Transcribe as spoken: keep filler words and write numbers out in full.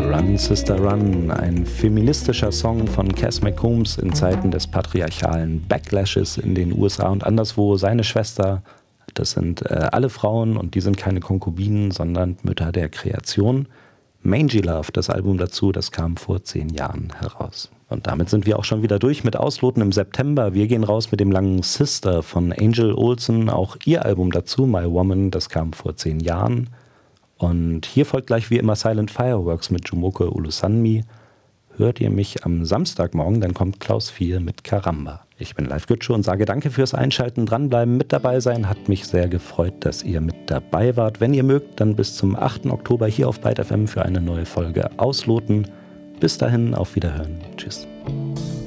Run Sister Run, ein feministischer Song von Cass McCombs in Zeiten des patriarchalen Backlashes in den U S A und anderswo. Seine Schwester, das sind äh, alle Frauen und die sind keine Konkubinen, sondern Mütter der Kreation. Mangy Love, das Album dazu, das kam vor zehn Jahren heraus. Und damit sind wir auch schon wieder durch mit Ausloten im September. Wir gehen raus mit dem langen Sister von Angel Olsen, auch ihr Album dazu, My Woman, das kam vor zehn Jahren. Und hier folgt gleich wie immer Silent Fireworks mit Jumoke Ulusanmi. Hört ihr mich am Samstagmorgen, dann kommt Klaus vier mit Karamba. Ich bin Live Gütsche und sage danke fürs Einschalten, dranbleiben, mit dabei sein. Hat mich sehr gefreut, dass ihr mit dabei wart. Wenn ihr mögt, dann bis zum achten Oktober hier auf Byte F M für eine neue Folge Ausloten. Bis dahin, auf Wiederhören. Tschüss.